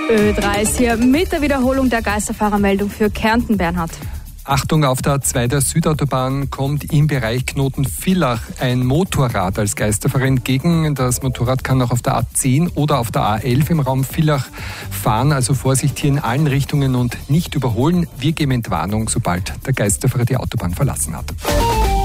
Ö3 ist hier mit der Wiederholung der Geisterfahrermeldung für Kärnten, Bernhard. Achtung, auf der A2 der Südautobahn kommt im Bereich Knoten-Villach ein Motorrad als Geisterfahrer entgegen. Das Motorrad kann auch auf der A10 oder auf der A11 im Raum Villach fahren. Also Vorsicht hier in allen Richtungen und nicht überholen. Wir geben Entwarnung, sobald der Geisterfahrer die Autobahn verlassen hat.